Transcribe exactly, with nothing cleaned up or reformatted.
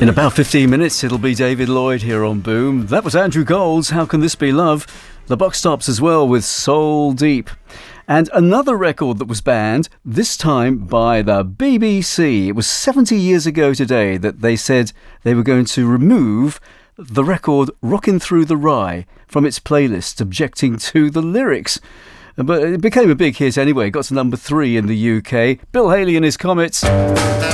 In about fifteen minutes, it'll be David Lloyd here on Boom. That was Andrew Gold's How Can This Be Love? The buck stops as well with Soul Deep. And another record that was banned, this time by the B B C. It was seventy years ago today that they said they were going to remove the record Rockin' Through the Rye from its playlist, objecting to the lyrics. But it became a big hit anyway, got to number three in the U K. Bill Haley and his Comets.